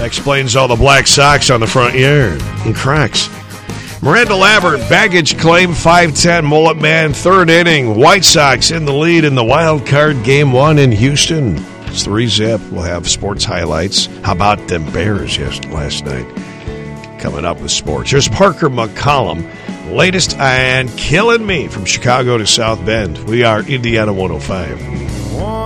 explains all the black socks on the front yard and cracks. Miranda Lambert, baggage claim, 5'10", mullet man, third inning. White Sox in the lead in the wild card game 1 in Houston. It's 3-zip. We'll have sports highlights. How about them Bears last night? Coming up with sports. Here's Parker McCollum, latest and killing me from Chicago to South Bend. We are Indiana 105.